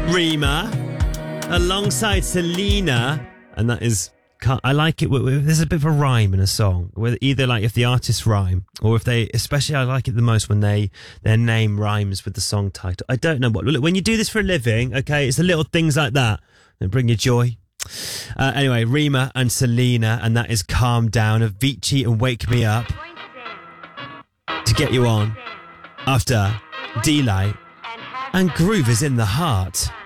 Rima alongside Selena, and that is, I like it. There's a bit of a rhyme in a song, whether either like if the artists rhyme or if they, especially I like it the most when their name rhymes with the song title. I don't know what. Look, when you do this for a living, okay, it's the little things like that that bring you joy. Anyway, Rima and Selena, and that is Calm Down, Avicii and Wake Me Up, to get you on after D-Light and Groove is in the Heart.